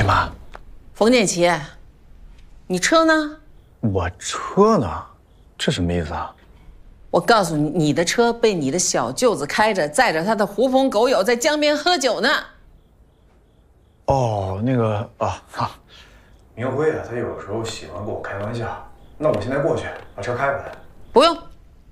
呀妈！ 冯建奇，你车呢？ 我车呢？这什么意思啊？ 我告诉你，你的车被你的小舅子开着，载着他的狐朋狗友在江边喝酒呢。 哦，那个啊哈， 明辉啊，他有时候喜欢跟我开玩笑。那我现在过去把车开回来。 不用。